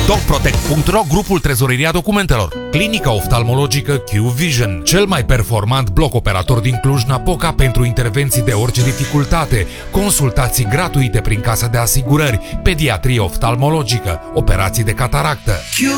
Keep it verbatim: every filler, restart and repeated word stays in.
DocProtect punct ro, grupul Trezoreria Documentelor. Clinica oftalmologică Q Vision, cel mai performant bloc operator din Cluj-Napoca pentru intervenții de orice dificultate, consultații gratuite prin casa de asigurări, pediatrie oftalmologică, operații de cataractă.